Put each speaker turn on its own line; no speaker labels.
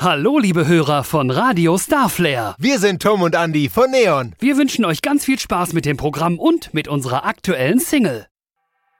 Hallo, liebe Hörer von Radio Starflare.
Wir sind Tom und Andi von Neon.
Wir wünschen euch ganz viel Spaß mit dem Programm und mit unserer aktuellen Single.